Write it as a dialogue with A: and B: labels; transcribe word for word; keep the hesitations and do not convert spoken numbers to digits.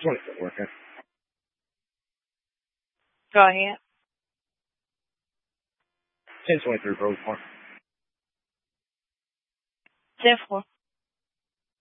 A: twenty-four working.
B: Go ahead.
A: ten twenty-three, Rosemont.
B: ten four.